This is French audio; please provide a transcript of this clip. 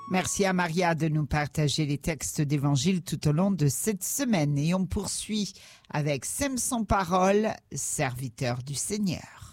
Merci à Maria de nous partager les textes d'évangile tout au long de cette semaine. Et on poursuit avec Sème sans parole, serviteur du Seigneur.